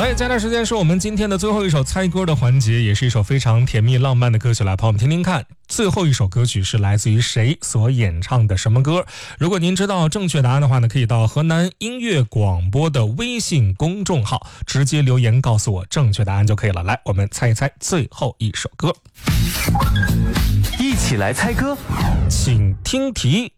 接下来时间是我们今天的最后一首猜歌的环节，也是一首非常甜蜜浪漫的歌曲，来朋友们听听看，最后一首歌曲是来自于谁所演唱的什么歌？如果您知道正确答案的话呢，可以到河南音乐广播的微信公众号直接留言告诉我正确答案就可以了。来，我们猜一猜最后一首歌， 一起来猜歌， 请听题。